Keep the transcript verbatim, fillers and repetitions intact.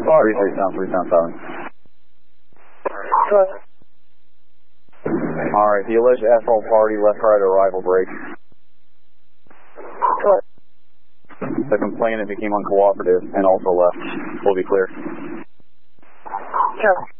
three three sound three sound seven. Good. Alright, the alleged asphalt party, left right arrival break. Good. The complainant became uncooperative and also left. We'll be clear. Sure.